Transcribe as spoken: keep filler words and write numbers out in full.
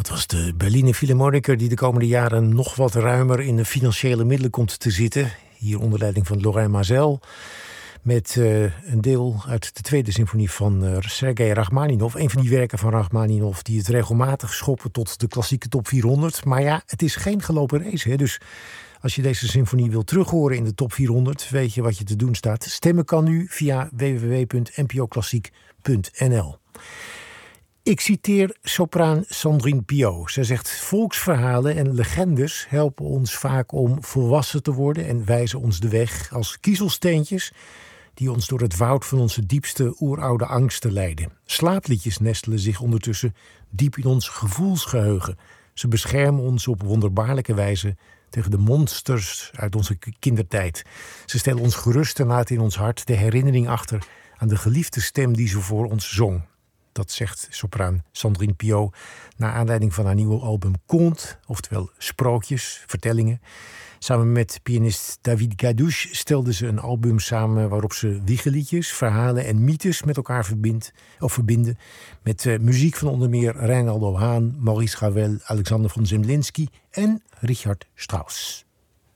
Dat was de Berliner Philharmoniker die de komende jaren nog wat ruimer in de financiële middelen komt te zitten. Hier onder leiding van Laurent Mazel. Met uh, een deel uit de tweede symfonie van uh, Sergei Rachmaninov. Een van die werken van Rachmaninov die het regelmatig schoppen tot de klassieke top vierhonderd. Maar ja, het is geen gelopen race. Hè? Dus als je deze symfonie wilt terughoren in de top vierhonderd... weet je wat je te doen staat. Stemmen kan nu via w w w punt n p o klassiek punt n l. Ik citeer sopraan Sandrine Piau. Zij zegt: volksverhalen en legendes helpen ons vaak om volwassen te worden en wijzen ons de weg als kiezelsteentjes die ons door het woud van onze diepste oeroude angsten leiden. Slaapliedjes nestelen zich ondertussen diep in ons gevoelsgeheugen. Ze beschermen ons op wonderbaarlijke wijze tegen de monsters uit onze kindertijd. Ze stellen ons gerust en laten in ons hart de herinnering achter aan de geliefde stem die ze voor ons zong. Dat zegt sopraan Sandrine Piau naar aanleiding van haar nieuwe album Conte, oftewel sprookjes, vertellingen. Samen met pianist David Gadouche stelde ze een album samen waarop ze wiegeliedjes, verhalen en mythes met elkaar verbindt, of verbinden. Met uh, muziek van onder meer Reinaldo Hahn, Maurice Ravel, Alexander von Zemlinsky en Richard Strauss.